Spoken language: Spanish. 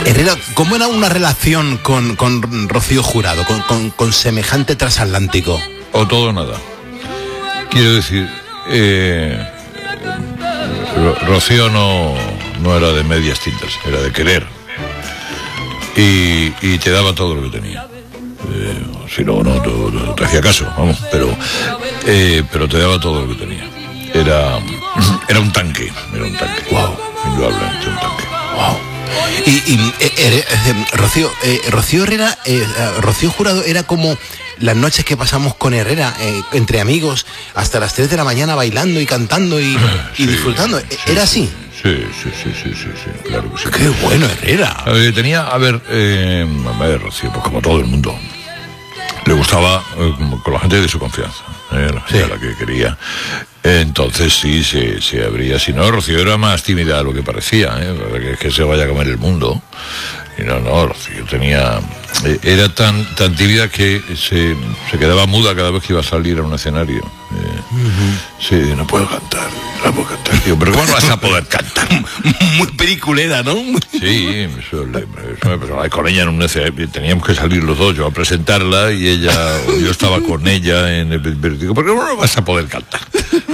Herrera, ¿cómo era una relación con Rocío Jurado, con semejante transatlántico? O todo o nada. Quiero decir, Rocío no era de medias tintas, era de querer. Y te daba todo lo que tenía. Si no te hacía caso, vamos, pero te daba todo lo que tenía. Era un tanque, wow, indudablemente un tanque. Wow. Rocío Herrera, Rocío Jurado era como las noches que pasamos con Herrera, entre amigos, hasta las 3 de la mañana bailando y cantando y disfrutando. ¿Era así? Sí, claro que sí. ¡Qué bueno, Herrera! Rocío, pues como todo el mundo, le gustaba con la gente de su confianza, la gente a la que quería. Entonces sí, se abría. Si no, Rocío era más tímida de lo que parecía, para que se vaya a comer el mundo. Y no, Rocío era tan tímida que se quedaba muda cada vez que iba a salir a un escenario. Sí, no puedo cantar. Digo, pero ¿cómo no vas a poder cantar? Muy peliculera, ¿no? Sí, eso me pasaba con ella en un escenario. Teníamos que salir los dos, yo a presentarla y yo estaba con ella en el... Digo, pero ¿cómo no vas a poder cantar?